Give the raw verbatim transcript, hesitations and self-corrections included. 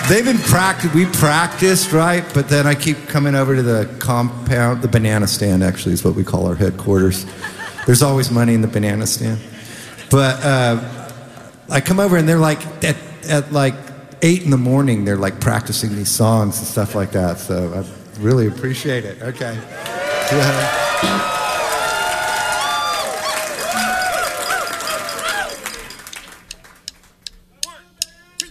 They've been practiced. We practiced, right? But then I keep coming over to the compound. The banana stand, actually, is what we call our headquarters. There's always money in the banana stand. But uh, I come over and they're like, at, at like eight in the morning, they're like practicing these songs and stuff like that. So I really appreciate it. Okay. Yeah.